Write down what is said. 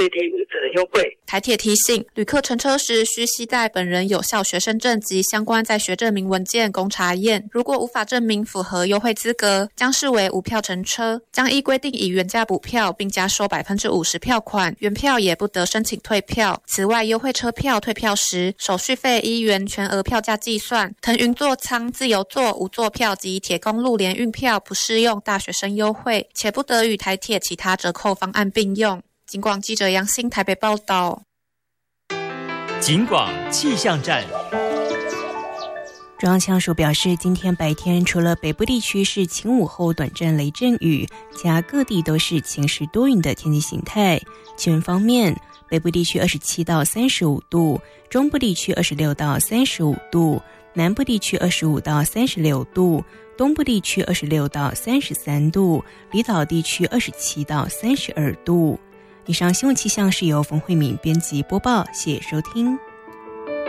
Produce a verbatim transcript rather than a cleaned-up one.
对铁路者的优惠。 台铁提醒，旅客乘车时需携带本人有效学生证及相关在学证明文件供查验，如果无法证明符合优惠资格，将视为无票乘车，将依规定以原价补票，并加收百分之五十票款，原票也不得申请退票。此外，优惠车票退票时，手续费依原全额票价计算，腾云座舱、自由座、无座票及铁公路联运票不适用大学生优惠，且不得与台铁其他折扣方案并用。警广记者杨欣台北报道。 警广气象站。 中央气象署表示，今天白天除了北部地区是晴午后短暂雷阵雨，其他各地都是晴时多云的天气形态。气温方面，北部地区二十七到三十五度，中部地区二十六到三十五度，南部地区二十五到三十六度，东部地区二十六到三十三度，离岛地区二十七到三十二度。以上新闻气象是由冯慧敏编辑播报，谢谢收听。